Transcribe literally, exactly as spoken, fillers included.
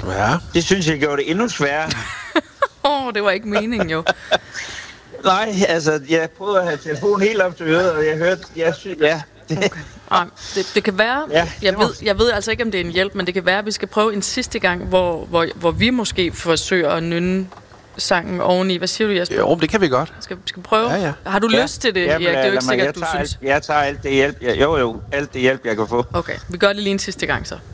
Ja. Det synes jeg gjorde det endnu sværere. Åh, oh, det var ikke meningen jo. Nej, altså, jeg prøvede at have telefonen helt op til øret, og jeg hørte, jeg synes, ja. Det. Okay. Ej, det, det kan være, ja, jeg, ved, jeg ved altså ikke, om det er en hjælp, men det kan være, at vi skal prøve en sidste gang, hvor, hvor, hvor vi måske forsøger at nynne sangen oveni. Hvad siger du, Jesper? Jo, det kan vi godt. Skal vi prøve? Ja, ja. Har du ja. lyst til det, Jamen, Erik? Det er jo ikke mig, sikkert, jeg du tager synes. Alt, jeg tager alt det hjælp, jeg, jo jo, alt det hjælp, jeg kan få. Okay, vi gør det lige en sidste gang så.